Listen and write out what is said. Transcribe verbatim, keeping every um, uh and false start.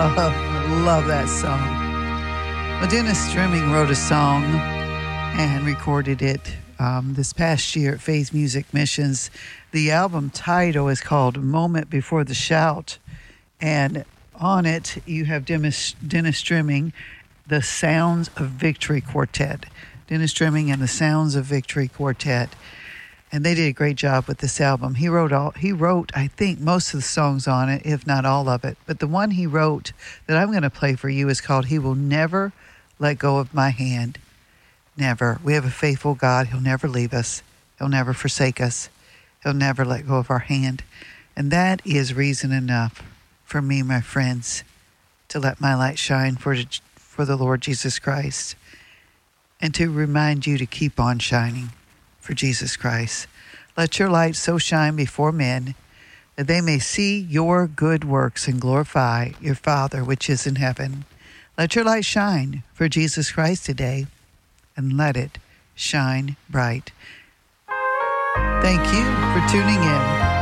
love, love that song. Well, Dennis Strimming wrote a song and recorded it um, this past year at Faith Music Missions. The album title is called Moment Before the Shout, and on it you have Dennis, Dennis Strimming, the Sounds of Victory Quartet. Dennis Strimming and the Sounds of Victory Quartet. And they did a great job with this album. He wrote all he wrote, I think, most of the songs on it, if not all of it. But the one he wrote that I'm going to play for you is called He Will Never Let Go of My Hand. Never. We have a faithful God. He'll never leave us. He'll never forsake us. He'll never let go of our hand. And that is reason enough for me, my friends, to let my light shine for, for the Lord Jesus Christ, and to remind you to keep on shining for Jesus Christ. Let your light so shine before men that they may see your good works and glorify your Father which is in heaven. Let your light shine for Jesus Christ today, and let it shine bright. Thank you for tuning in.